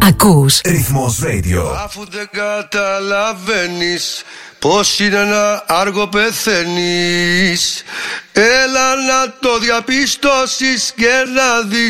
Ακούς Ρυθμός Radio. Αφού δεν καταλαβαίνεις πως είναι ένα άργο πεθαίνεις, έλα να το διαπιστώσεις και να δεις